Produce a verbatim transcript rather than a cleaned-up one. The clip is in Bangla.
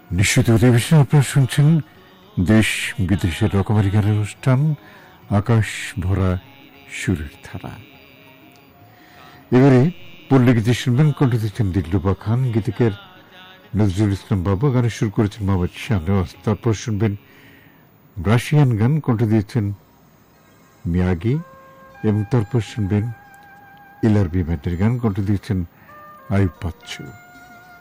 নিশ্চিত অধিবেশন আপনারা শুনছেন দেশ বিদেশের রকমারি গানের অনুষ্ঠান আকাশ ভরা সুরের ধারা। এবারে পল্লীগীতি শুনবেন, কণ্ঠ দিচ্ছেন দিলরুবা খান, গীতিকার নজরুল ইসলাম বাবু, গানের সুর করেছেন মোহাম্মদ শাহনওয়াজ। তারপর শুনবেন রাশিয়ান গান, কণ্ঠ দিয়েছেন মিয়াগি, এবং তারপর শুনবেন এলআরবি ব্যান্ডের গান, কণ্ঠ দিয়েছেন আইয়ুব বাচ্চু।